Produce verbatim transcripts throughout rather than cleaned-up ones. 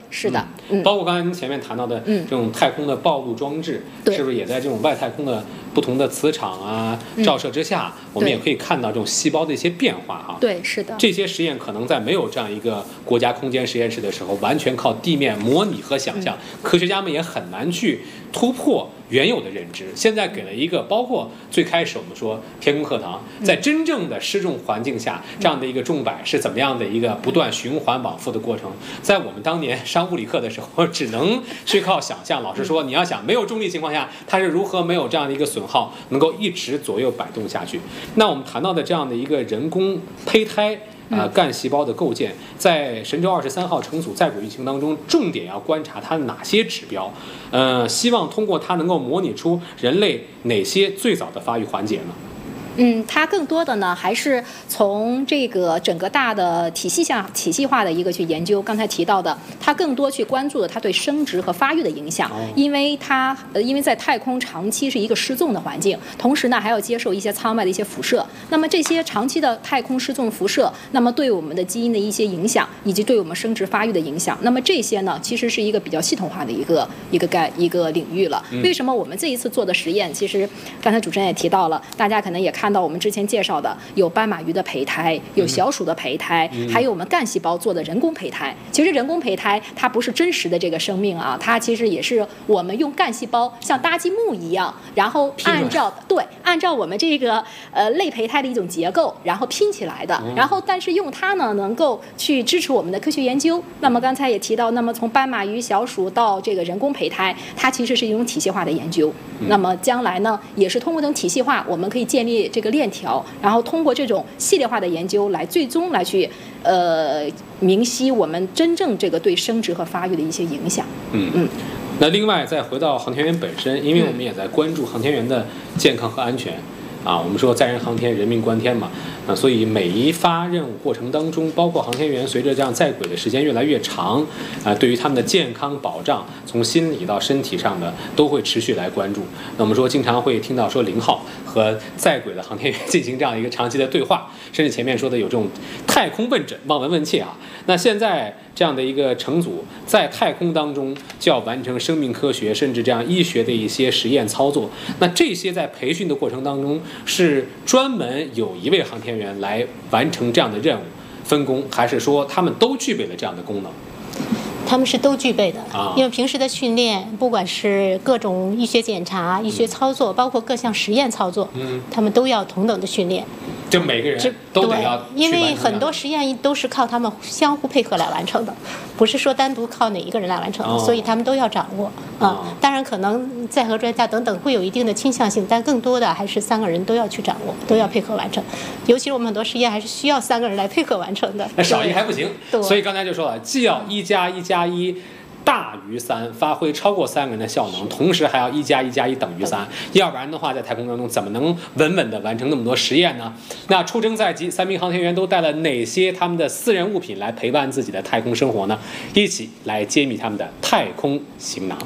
是的， 嗯，包括刚才您前面谈到的这种太空的暴露装置， 嗯、 是不是也在这种外太空的不同的磁场啊照射之下，嗯、我们也可以看到这种细胞的一些变化哈？ 对，是的。 这些实验可能在没有这样一个国家空间实验室的时候，完全靠地面模拟和想象，嗯、科学家们也很难去突破原有的认知。现在给了一个，包括最开始我们说天宫课堂，在真正的失重环境下，这样的一个重摆是怎么样的一个不断循环往复的过程，在我们当年上物理课的时候，只能去靠想象。老师说，你要想没有重力情况下，它是如何没有这样的一个损耗，能够一直左右摆动下去。那我们谈到的这样的一个人工胚胎。呃，干细胞的构建，在神舟二十三号成组在轨运行当中，重点要观察它哪些指标？呃，希望通过它能够模拟出人类哪些最早的发育环节呢？ 嗯，它更多的呢，还是从这个整个大的体系下、体系化的一个去研究。刚才提到的，它更多去关注的它对生殖和发育的影响，因为它呃，因为在太空长期是一个失重的环境，同时呢还要接受一些舱外的一些辐射。那么这些长期的太空失重辐射，那么对我们的基因的一些影响，以及对我们生殖发育的影响，那么这些呢，其实是一个比较系统化的一个一个概一个领域了。为什么我们这一次做的实验，其实刚才主持人也提到了，大家可能也看到我们之前介绍的有斑马鱼的胚胎，有小鼠的胚胎，嗯、还有我们干细胞做的人工胚胎。其实人工胚胎它不是真实的这个生命啊，它其实也是我们用干细胞像搭积木一样，然后按照对按照我们这个呃类胚胎的一种结构，然后拼起来的。然后但是用它呢，能够去支持我们的科学研究。那么刚才也提到，那么从斑马鱼、小鼠到这个人工胚胎，它其实是一种体系化的研究。那么将来呢，也是通过这种体系化，我们可以建立这个链条，然后通过这种系列化的研究来最终来去呃明晰我们真正这个对生殖和发育的一些影响。 嗯嗯。那另外再回到航天员本身，因为我们也在关注航天员的健康和安全。啊，我们说载人航天，人命关天嘛，啊，所以每一发任务过程当中，包括航天员随着这样在轨的时间越来越长，啊，对于他们的健康保障，从心理到身体上的都会持续来关注。那我们说经常会听到说零号和在轨的航天员进行这样一个长期的对话，甚至前面说的有这种太空问诊、望闻问切啊。那现在这样的一个乘组在太空当中就要完成生命科学甚至这样医学的一些实验操作，那这些在培训的过程当中是专门有一位航天员来完成这样的任务分工，还是说他们都具备了这样的功能？ 他们是都具备的，因为平时的训练，不管是各种医学检查、医学操作，包括各项实验操作，嗯，他们都要同等的训练。 就每个人都得要， 因为很多实验都是靠他们相互配合来完成的，不是说单独靠哪一个人来完成的，哦、所以他们都要掌握啊、嗯。当然，可能载荷专家等等会有一定的倾向性，但更多的还是三个人都要去掌握，都要配合完成。尤其是我们很多实验还是需要三个人来配合完成的， 那少一还不行。所以刚才就说了，既要一加一加一大于三，发挥超过三个人的效能，同时还要一加一加一等于三，要不然的话，在太空当中怎么能稳稳的完成那么多实验呢？那出征在即，三名航天员都带了哪些他们的私人物品来陪伴自己的太空生活呢？一起来揭秘他们的太空行囊。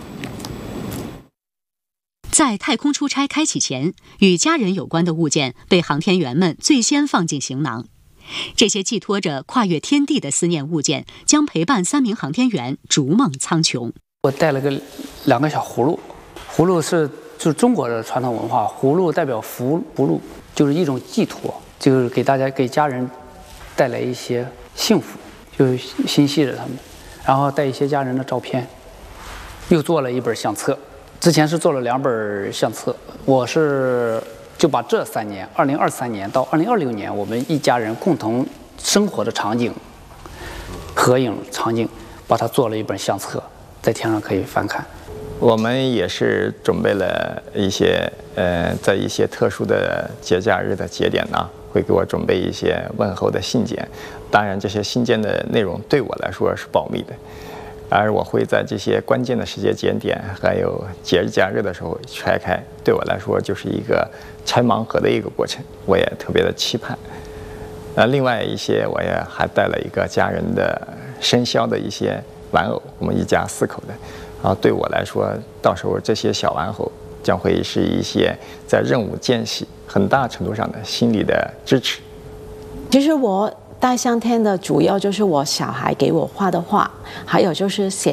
在太空出差开启前，与家人有关的物件被航天员们最先放进行囊。这些寄托着跨越天地的思念物件，将陪伴三名航天员逐梦苍穹。 我带了个两个小葫芦，葫芦是就是中国的传统文化，葫芦代表福福禄，就是一种寄托，就是给大家给家人带来一些幸福，就心系着他们，然后带一些家人的照片，又做了一本相册，之前是做了两本相册，我是。就把这三年，二零二三年到二零二六年，我们一家人共同生活的场景、合影场景，把它做了一本相册，在天上可以翻看。 我们也是准备了一些，呃，在一些特殊的节假日的节点呢，会给我准备一些问候的信件。当然，这些信件的内容对我来说是保密的。而我会在这些关键的时间节点，还有节日假日的时候拆开，对我来说就是一个拆盲盒的一个过程，我也特别的期盼。呃，另外一些我也还带了一个家人的生肖的一些玩偶，我们一家四口的，然后对我来说，到时候这些小玩偶将会是一些在任务间隙很大程度上的心理的支持。 其实我带相天的主要就是我小孩给我画的画，还有就是写